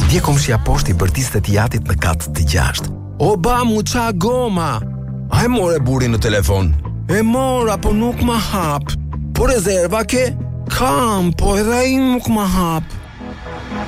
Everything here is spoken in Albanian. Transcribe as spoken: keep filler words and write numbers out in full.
Dje kom si aposhti bërtisë të jatit në katë të gjashtë. O ba mu qa goma. A e more burin në telefon. E mora po nuk ma hap. Po rezerva ke? Kam, po edhe ai nuk ma hap.